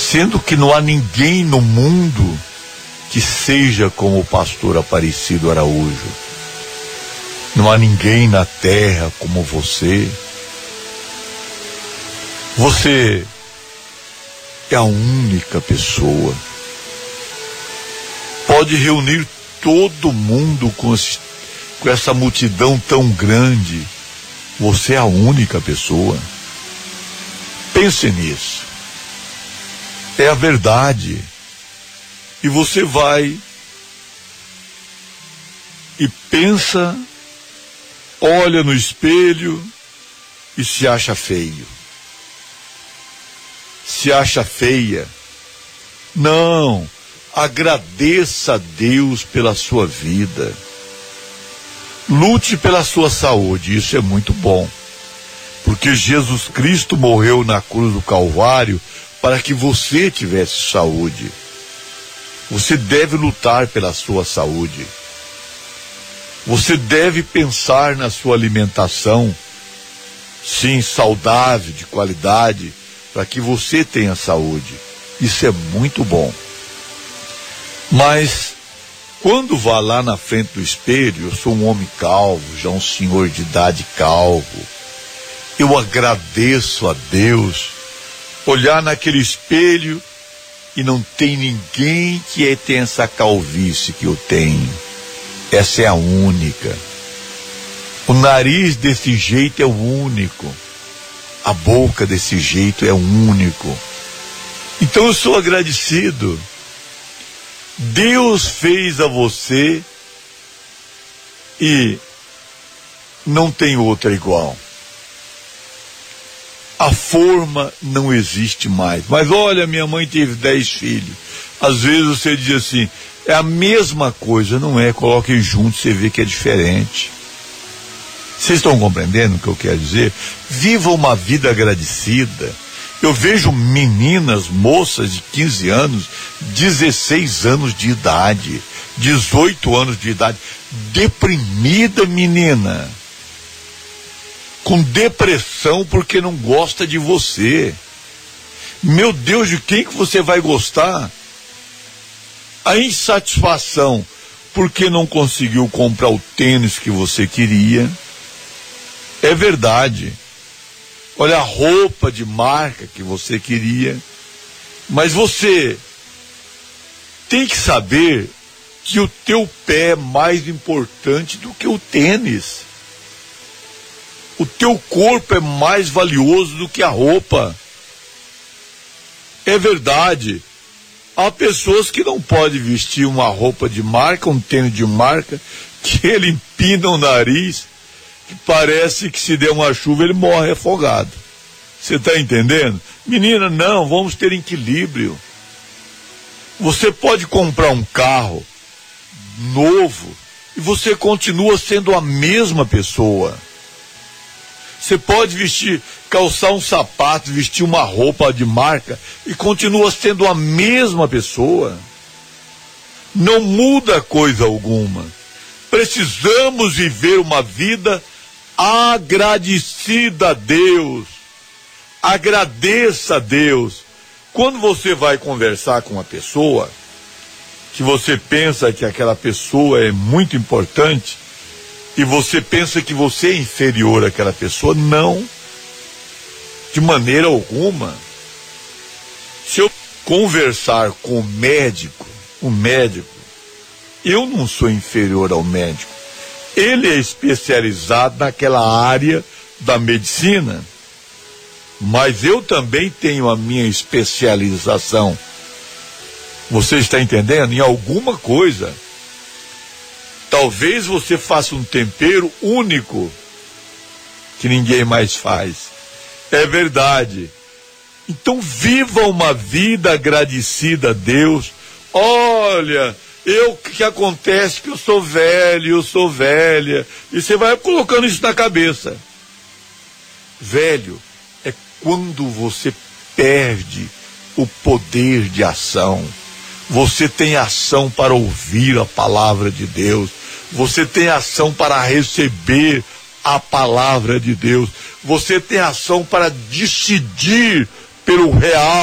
sendo que não há ninguém no mundo que seja como o pastor Aparecido Araújo. Não há ninguém na terra como você. Você é a única pessoa. Pode reunir todo mundo com essa multidão tão grande. Você é a única pessoa. Pense nisso. É a verdade. E você vai e pensa, olha no espelho e se acha feio. Se acha feia. Não. Agradeça a Deus pela sua vida. Lute pela sua saúde, isso é muito bom. Porque Jesus Cristo morreu na cruz do Calvário para que você tivesse saúde. Você deve lutar pela sua saúde. Você deve pensar na sua alimentação, sim, saudável, de qualidade, para que você tenha saúde. Isso é muito bom. Mas, quando vá lá na frente do espelho, eu sou um homem calvo, já um senhor de idade calvo, eu agradeço a Deus, olhar naquele espelho e não tem ninguém que tenha essa calvície que eu tenho. Essa é a única. O nariz desse jeito é o único. A boca desse jeito é o único. Então eu sou agradecido. Deus fez a você e não tem outra igual. A forma não existe mais. Mas olha, minha mãe teve 10 filhos. Às vezes você diz assim, é a mesma coisa. Não é, coloquem junto, você vê que é diferente. Vocês estão compreendendo o que eu quero dizer? Viva uma vida agradecida. Eu vejo meninas, moças de 15 anos, 16 anos de idade, 18 anos de idade, deprimida, menina, com depressão porque não gosta de você. Meu Deus, de quem que você vai gostar? A insatisfação porque não conseguiu comprar o tênis que você queria. É verdade. Olha a roupa de marca que você queria. Mas você tem que saber que o teu pé é mais importante do que o tênis. O teu corpo é mais valioso do que a roupa. É verdade. Há pessoas que não podem vestir uma roupa de marca, um tênis de marca, que ele empina o nariz, que parece que se der uma chuva ele morre afogado. Você está entendendo? Menina, não, vamos ter equilíbrio. Você pode comprar um carro novo e você continua sendo a mesma pessoa. Você pode calçar um sapato, vestir uma roupa de marca e continua sendo a mesma pessoa. Não muda coisa alguma. Precisamos viver uma vida agradecida a Deus. Agradeça a Deus. Quando você vai conversar com uma pessoa, que você pensa que aquela pessoa é muito importante, e você pensa que você é inferior àquela pessoa, não. De maneira alguma. Se eu conversar com o médico, eu não sou inferior ao médico. Ele é especializado naquela área da medicina. Mas eu também tenho a minha especialização. Você está entendendo? Em alguma coisa. Talvez você faça um tempero único que ninguém mais faz. É verdade. Então viva uma vida agradecida a Deus. Olha, o que acontece que eu sou velho, eu sou velha. E você vai colocando isso na cabeça. Velho é quando você perde o poder de ação. Você tem ação para ouvir a palavra de Deus. Você tem ação para receber a palavra de Deus. Você tem ação para decidir pelo real.